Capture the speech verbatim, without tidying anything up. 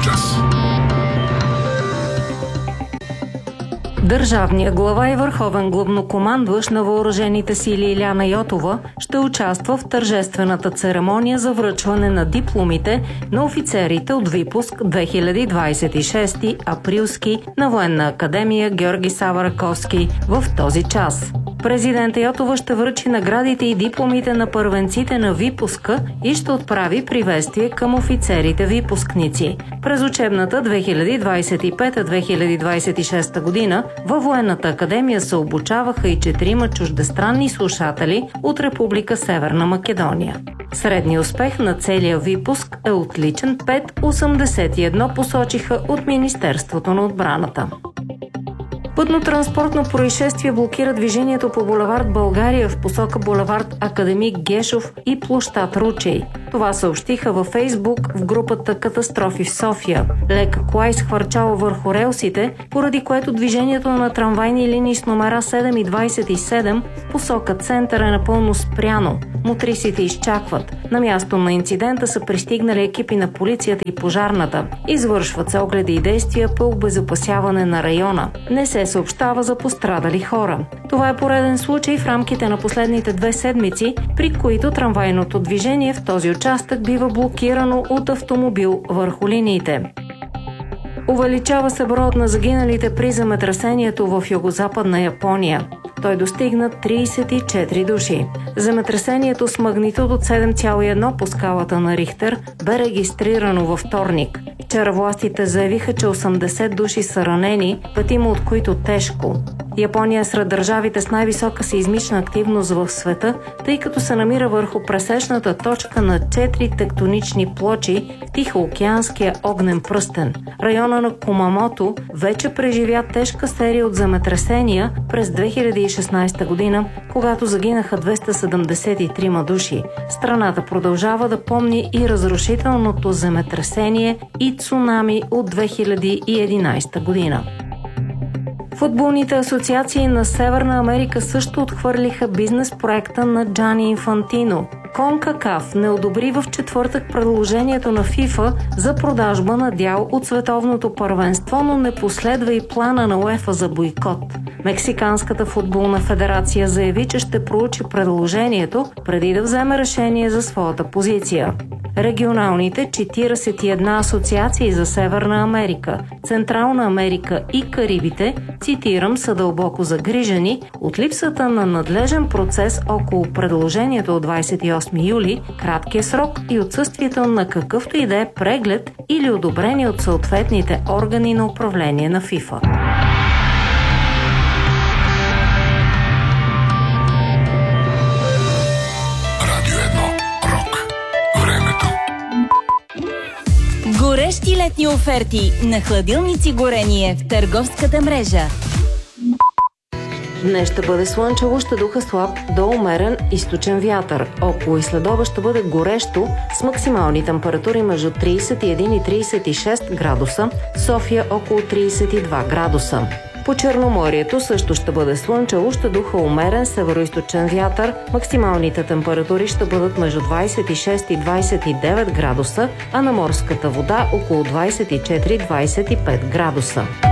час. Държавният глава и върховен главнокомандващ на въоръжените сили Илияна Йотова ще участва в тържествената церемония за връчване на дипломите на офицерите от випуск две хиляди двадесет и шеста априлски на Военна академия Георги Сава Раковски в този час. Президента Йотова ще връчи наградите и дипломите на първенците на випуска и ще отправи приветствие към офицерите випускници. През учебната две хиляди двадесет и пета - две хиляди двадесет и шеста година във Военната академия се обучаваха и четирима чуждестранни слушатели от Република Северна Македония. Средният успех на целия випуск е отличен – пет цяло осемдесет и едно посочиха от Министерството на отбраната. Пътно-транспортно происшествие блокира движението по булевард България в посока булевард Академик Гешов и площад Ручей. Това съобщиха във Фейсбук в групата Катастрофи в София. Лека кола изхвърчала върху релсите, поради което движението на трамвайни линии с номера седем и двадесет и седем в посока център е напълно спряно. Мотрисите изчакват. На място на инцидента са пристигнали екипи на полицията и пожарната. Извършват се огледи и действия по обезопасяване на района. Не се съобщава за пострадали хора. Това е пореден случай в рамките на последните две седмици, при които трамвайното движение в този участък бива блокирано от автомобил върху линиите. Увеличава се броят на загиналите при земетресението в югозападна Япония. Той достигна тридесет и четири души. Земетресението с магнитуд от седем цяло и едно по скалата на Рихтер бе регистрирано във вторник. Вчера властите заявиха, че осемдесет души са ранени, петима от които тежко. Япония е сред държавите с най-висока сеизмична активност в света, тъй като се намира върху пресечната точка на четири тектонични плочи в Тихоокеанския огнен пръстен. Района на Кумамото вече преживя тежка серия от земетресения през две хиляди и шестнадесета година, когато загинаха двеста седемдесет и трима души. Страната продължава да помни и разрушителното земетресение и цунами от две хиляди и единадесета година. Футболните асоциации на Северна Америка също отхвърлиха бизнес проекта на Джани Инфантино. Конкакаф не одобри в четвъртък предложението на ФИФА за продажба на дял от световното първенство, но не последва и плана на УЕФА за бойкот. Мексиканската футболна федерация заяви, че ще проучи предложението преди да вземе решение за своята позиция. Регионалните четиридесет и една асоциации за Северна Америка, Централна Америка и Карибите, цитирам, са дълбоко загрижени от липсата на надлежен процес около предложението от двадесет и осми юли, краткия срок и отсъствието на какъвто и да е преглед или одобрение от съответните органи на управление на ФИФА. Горещи летни оферти на хладилници Горение в търговската мрежа. Днес ще бъде слънчево, ще духа слаб до умерен източен вятър. Около и следобед ще бъде горещо с максимални температури между тридесет и един и тридесет и шест градуса, София около тридесет и два градуса. По Черноморието също ще бъде слънчево, ще духа умерен североизточен вятър, максималните температури ще бъдат между двадесет и шест и двадесет и девет градуса, а на морската вода около двадесет и четири до двадесет и пет градуса.